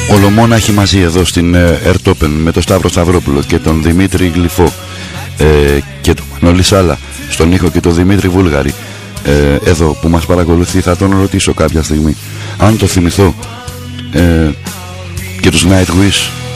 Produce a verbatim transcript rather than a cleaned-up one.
ολομόναχοι μαζί εδώ στην Ερτόπεν με τον Σταύρο Σταυρόπουλο και τον Δημήτρη Γλυφό ε, και τον Μανώλη Σάλα στον ήχο και τον Δημήτρη Βούλγαρη ε, εδώ που μας παρακολουθεί. Θα τον ρωτήσω κάποια στιγμή αν το θυμηθώ, ε, και τους Nightwish.